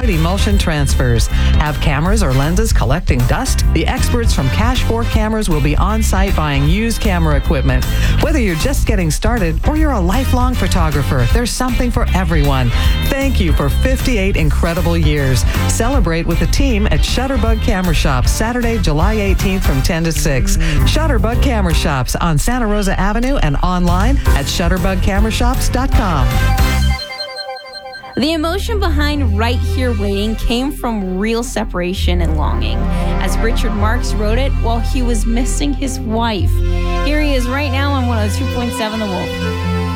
avoid emulsion transfers. Have cameras or lenses collecting dust? The experts from Cash 4 Cameras will be on site buying used camera equipment. Whether you're just getting started or you're a lifelong photographer, there's something for everyone. Thank you for 58 incredible years. Celebrate with the team at Shutterbug Camera Shops, Saturday, July 18th from 10 to 6. Shutterbug Camera Shops on Santa Rosa Avenue and online at shutterbugcamerashops.com. The emotion behind Right Here Waiting came from real separation and longing, as Richard Marx wrote it while he was missing his wife. Here he is right now on 102.7 The Wolf.